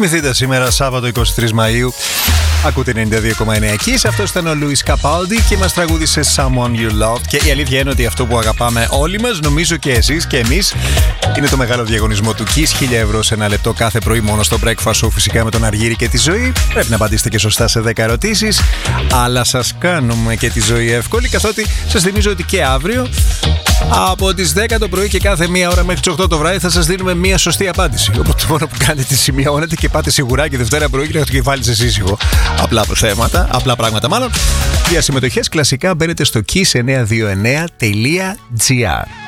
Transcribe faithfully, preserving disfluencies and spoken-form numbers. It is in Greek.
Θυμηθείτε σήμερα Σάββατο εικοστή τρίτη Μαΐου. Ακούτε ενενήντα δύο κόμμα εννέα Kiss. Αυτό ήταν ο Λούις Καπάλντι και μας τραγούδισε Someone You Loved. Και η αλήθεια είναι ότι αυτό που αγαπάμε όλοι μας, νομίζω και εσείς και εμείς, είναι το μεγάλο διαγωνισμό του Kiss. χίλια ευρώ σε ένα λεπτό κάθε πρωί μόνο στο Breakfast Show, φυσικά με τον Αργύρη και τη Ζωή. Πρέπει να απαντήσετε και σωστά σε δέκα ερωτήσεις. Αλλά σας κάνουμε και τη ζωή εύκολη, καθότι σας θυμίζω ότι και αύριο από τις δέκα το πρωί και κάθε μία ώρα μέχρι τις οκτώ το βράδυ θα σας δίνουμε μία σωστή απάντηση. Οπότε μόνο που κάνετε σημειώνετε και πάτε σιγουράκι Δευτέρα πρωί και να το κεφάλι σε σύσυγο. Απλά θέματα, απλά πράγματα μάλλον. Για συμμετοχές κλασικά μπαίνετε στο kiss εννιακόσια είκοσι εννέα τελεία gr.